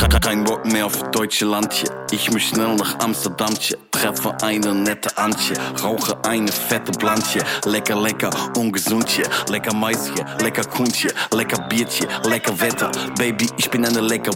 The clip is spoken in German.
Kein Bock mehr auf deutsche Landje. Ich muss schnell nach Amsterdamtje. Treffe eine nette Antje. Rauche eine fette Blantje. Lecker, lecker, ungesundje. Lecker Maisje, lecker Kuntje. Lecker Biertje, lecker Wetter. Baby, ich bin eine lecker